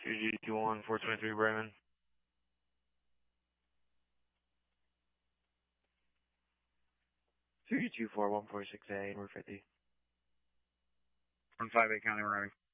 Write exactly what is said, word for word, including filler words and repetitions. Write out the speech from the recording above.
two G two one four twenty-three Bremen. two G two four one four six eight, we're fifty. one five eight County, we're ready.